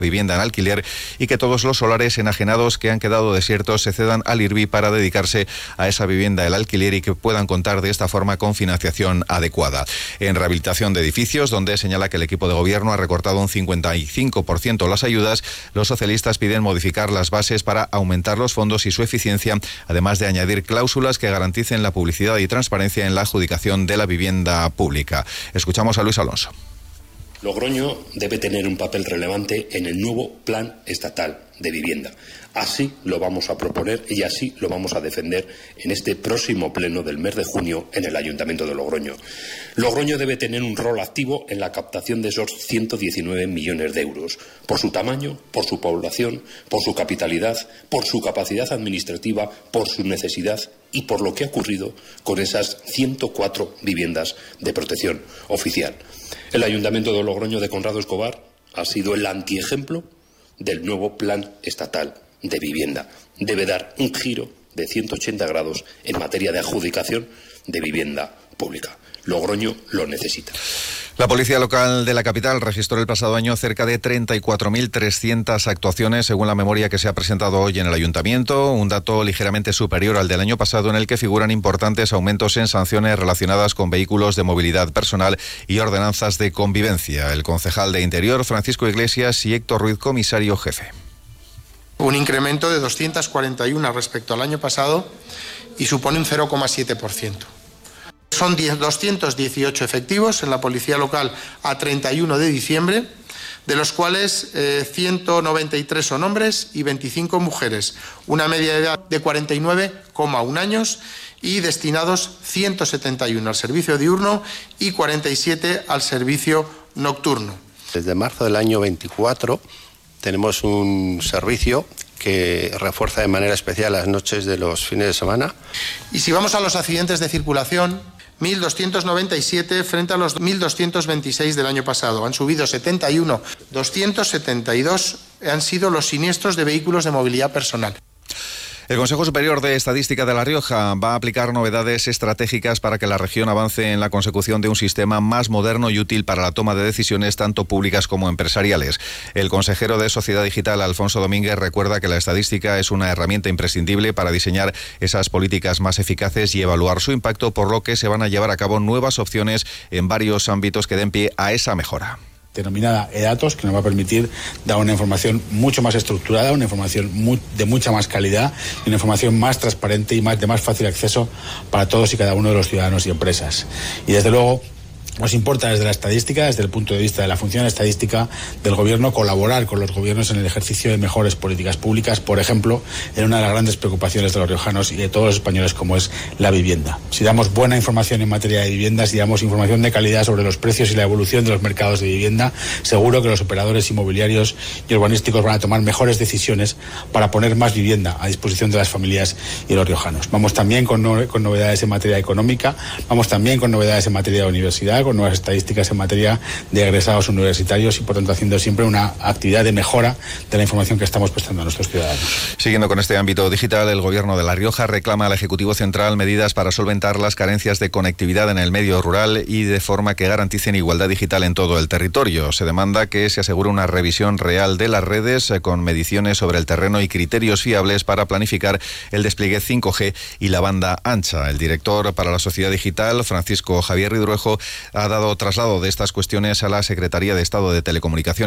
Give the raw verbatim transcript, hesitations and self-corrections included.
vivienda en alquiler y que todos los solares enajenados que han quedado desiertos se cedan al I R B I para dedicarse a esa vivienda del alquiler y que puedan contar de esta forma con financiación adecuada. En rehabilitación de edificios, donde señala que el equipo de gobierno ha recortado un cincuenta y cinco por ciento las ayudas, los socialistas piden modificar las bases para aumentar los fondos y su eficiencia, además de añadir cláusulas que garanticen la publicidad y transparencia en la adjudicación de la vivienda pública. Escuchamos a Luis Alonso. Logroño debe tener un papel relevante en el nuevo Plan Estatal de Vivienda. Así lo vamos a proponer y así lo vamos a defender en este próximo pleno del mes de junio en el Ayuntamiento de Logroño. Logroño debe tener un rol activo en la captación de esos ciento diecinueve millones de euros, por su tamaño, por su población, por su capitalidad, por su capacidad administrativa, por su necesidad y por lo que ha ocurrido con esas ciento cuatro viviendas de protección oficial. El Ayuntamiento de Logroño de Conrado Escobar ha sido el antiejemplo del nuevo Plan Estatal de Vivienda. Debe dar un giro de ciento ochenta grados en materia de adjudicación de vivienda pública. Logroño lo necesita. La Policía Local de la capital registró el pasado año cerca de treinta y cuatro mil trescientas actuaciones, según la memoria que se ha presentado hoy en el Ayuntamiento, un dato ligeramente superior al del año pasado, en el que figuran importantes aumentos en sanciones relacionadas con vehículos de movilidad personal y ordenanzas de convivencia. El concejal de Interior, Francisco Iglesias, y Héctor Ruiz, comisario jefe. Un incremento de doscientas cuarenta y uno respecto al año pasado y supone un cero coma siete por ciento. Son doscientos dieciocho efectivos en la Policía Local a treinta y uno de diciembre, de los cuales eh, ciento noventa y tres son hombres y veinticinco mujeres, una media de edad de cuarenta y nueve coma uno años y destinados ciento setenta y uno al servicio diurno y cuarenta y siete al servicio nocturno. Desde marzo del año veinticuatro tenemos un servicio que refuerza de manera especial las noches de los fines de semana. Y si vamos a los accidentes de circulación, mil doscientos noventa y siete frente a los mil doscientos veintiséis del año pasado. Han subido setenta y uno. doscientos setenta y dos han sido los siniestros de vehículos de movilidad personal. El Consejo Superior de Estadística de La Rioja va a aplicar novedades estratégicas para que la región avance en la consecución de un sistema más moderno y útil para la toma de decisiones tanto públicas como empresariales. El consejero de Sociedad Digital, Alfonso Domínguez, recuerda que la estadística es una herramienta imprescindible para diseñar esas políticas más eficaces y evaluar su impacto, por lo que se van a llevar a cabo nuevas opciones en varios ámbitos que den pie a esa mejora. Denominada eDatos, que nos va a permitir dar una información mucho más estructurada, una información muy, de mucha más calidad, y una información más transparente y más, de más fácil acceso para todos y cada uno de los ciudadanos y empresas. Y desde luego nos importa desde la estadística, desde el punto de vista de la función estadística del Gobierno, colaborar con los gobiernos en el ejercicio de mejores políticas públicas, por ejemplo, en una de las grandes preocupaciones de los riojanos y de todos los españoles, como es la vivienda. Si damos buena información en materia de viviendas, si damos información de calidad sobre los precios y la evolución de los mercados de vivienda, seguro que los operadores inmobiliarios y urbanísticos van a tomar mejores decisiones para poner más vivienda a disposición de las familias y los riojanos. Vamos también con, no, con novedades en materia económica, vamos también con novedades en materia de universidad, con nuevas estadísticas en materia de egresados universitarios y, por tanto, haciendo siempre una actividad de mejora de la información que estamos prestando a nuestros ciudadanos. Siguiendo con este ámbito digital, el Gobierno de La Rioja reclama al Ejecutivo Central medidas para solventar las carencias de conectividad en el medio rural y de forma que garanticen igualdad digital en todo el territorio. Se demanda que se asegure una revisión real de las redes con mediciones sobre el terreno y criterios fiables para planificar el despliegue cinco G y la banda ancha. El director para la Sociedad Digital, Francisco Javier Ridruejo, ha dado traslado de estas cuestiones a la Secretaría de Estado de Telecomunicaciones